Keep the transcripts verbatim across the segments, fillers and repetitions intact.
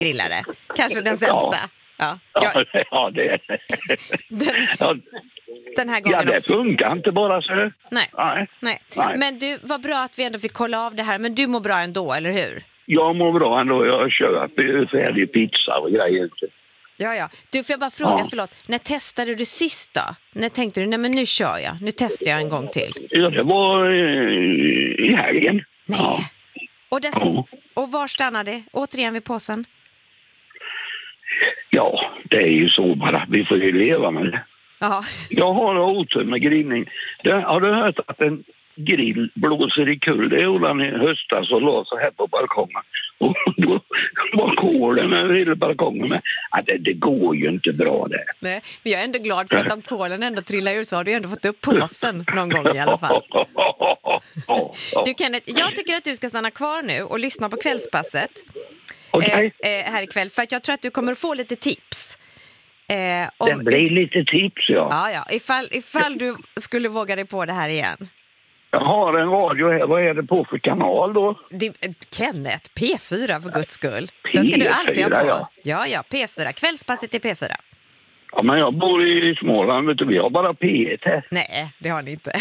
grillare. Kanske den sämsta. Ja, Ja, ja. ja det är det. Den, Ja, den här gången ja, det också. funkar inte bara så. Nej. Nej. Nej. Nej. Men du, vad bra att vi ändå fick kolla av det här. Men du mår bra ändå, eller hur? Jag mår bra ändå. Jag har kört färdig pizza och grejer. Ja, ja. Du, får jag bara fråga, Ja. förlåt. När testade du sist då? När tänkte du, nej men nu kör jag. Nu testar jag en gång till. Ja, det var eh, i helgen. Nej. Ja. Och, dess, Ja. och var stannade det? Återigen vid påsen? Ja, det är ju så bara. Vi får ju leva med det. Ja. Jag har otur med grillning. Det, har du hört att en grill blåser i kull? Det gjorde han i höstas och la så här på balkongen. Och då var kolen över hela balkongen. Men, ja, det, det går ju inte bra det. Nej, men jag är ändå glad för att om kolen ändå trillar ur så har du ändå fått upp påsen någon gång i alla fall. Du Kenneth, jag tycker att du ska stanna kvar nu och lyssna på kvällspasset. Okej. Eh, eh, här ikväll, för att jag tror att du kommer att få lite tips. Eh, om, Det blir lite tips, ja. Ja, ja. Ifall, ifall du skulle våga dig på det här igen. Jag har en radio här. Vad är det på för kanal då? Det, eh, Kenneth, P fyra för guds skull. Den ska du alltid ha P fyra, på. ja. Ja, ja, P fyra. Kvällspasset är P fyra. Ja, men jag bor i Småland, vet du. Vi har bara P ett här. Nej, det har ni inte.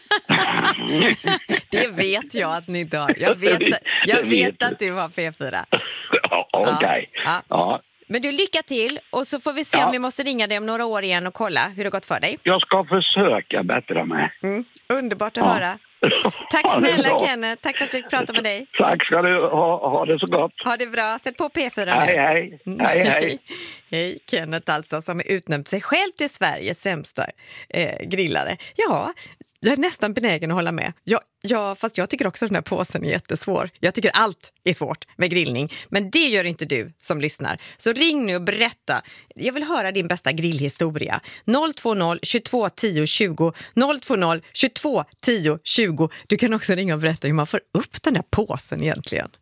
Det vet jag att ni inte har. Jag vet, jag vet att du har P fyra. Ja, okej. Okay. Ja. Ja. Men du, lycka till. Och så får vi se Ja. om vi måste ringa dig om några år igen och kolla hur det gått för dig. Jag ska försöka bättra mig. Mm. Underbart att Ja. höra. Tack Ja, det är snälla bra. Kenneth. Tack för att vi fick prata med dig. Tack ska du ha. Ha det så gott. Ha det bra. Sätt på P fyra Hej, nu. hej. Hej, hej. Hej, Kenneth alltså, som utnämnt sig själv till Sveriges sämsta eh, grillare. Ja, jag är nästan benägen att hålla med. Ja, ja, fast jag tycker också att den här påsen är jättesvår. Jag tycker allt är svårt med grillning, men det gör inte du som lyssnar. Så ring nu och berätta. Jag vill höra din bästa grillhistoria. noll två noll tjugotvå tio tjugo noll två noll tjugotvå tio tjugo. Du kan också ringa och berätta hur man får upp den här påsen egentligen.